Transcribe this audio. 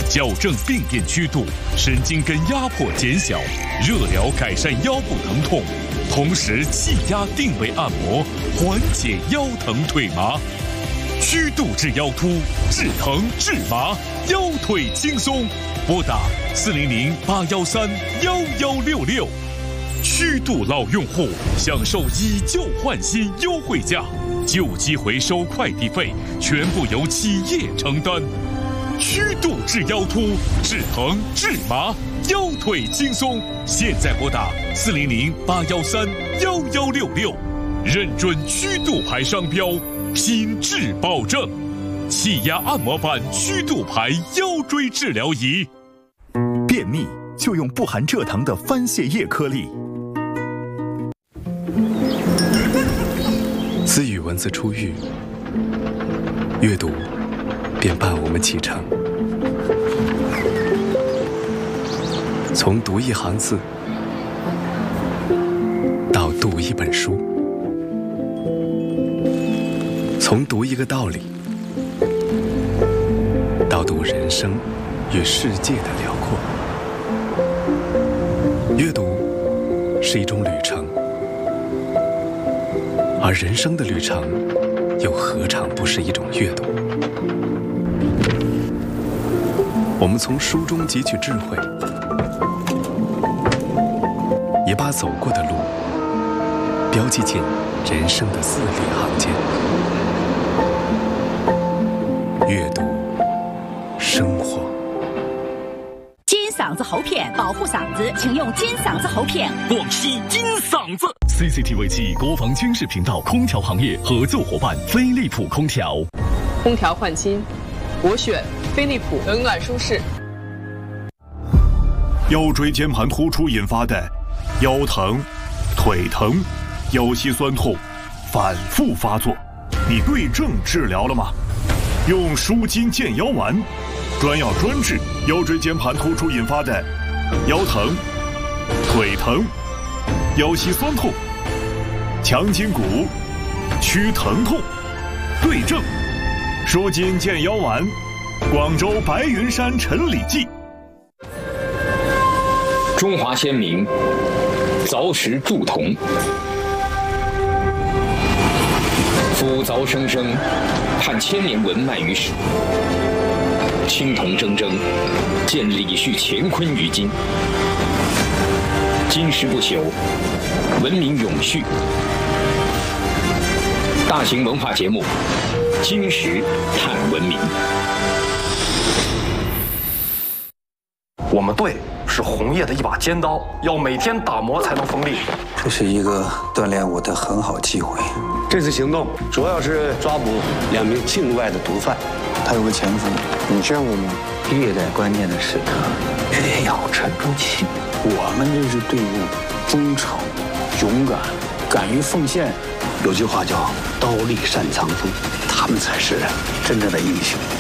矫正病变曲度，神经根压迫减小，热疗改善腰部疼痛，同时气压定位按摩，缓解腰疼腿麻。曲度治腰突，治疼治麻，腰腿轻松。拨打400-813-1166。曲度老用户享受以旧换新优惠价，旧机回收快递费全部由企业承担。曲度治腰突，治疼治麻，腰腿轻松。现在拨打400-813-1166，认准曲度牌商标，品质保证。气压按摩板曲度牌腰椎治疗仪。 便秘就用不含蔗糖的番泻叶颗粒。 自与文字初遇，阅读便伴我们启程。从读一行字，到读一本书；从读一个道理，到读人生与世界的辽阔。阅读是一种旅程，而人生的旅程又何尝不是一种阅读？我们从书中汲取智慧，也把走过的路标记进人生的字里行间。阅读生活。 金嗓子喉片保护嗓子，请用金嗓子喉片。 广西金嗓子 CCTV 7国防军事频道空调行业合作伙伴飞利浦空调。 空调换新，我选飞利浦，冷暖舒适。 腰椎间盘突出引发的腰疼、腿疼、腰膝酸痛反复发作，你对症治疗了吗？用舒筋健腰丸，专药专治腰椎间盘突出引发的腰疼、腿疼、腰膝酸痛，强筋骨，祛疼痛，对症舒筋健腰丸，广州白云山陈李记。 中华先民凿石铸铜，夫凿生生，盼千年文脉于史。青铜铮铮，见李旭乾坤于今。金石不朽，文明永续。大型文化节目《金石探文明》。 我们队是红叶的一把尖刀，要每天打磨才能锋利。 这是一个锻炼我的很好机会。 这次行动主要是抓捕2名境外的毒贩， 他有个前夫， 你见过吗？ 越在关键的时刻，越要沉住气。我们这支队伍忠诚、勇敢、敢于奉献。 有句话叫“刀立擅藏锋”，他们才是真正的英雄。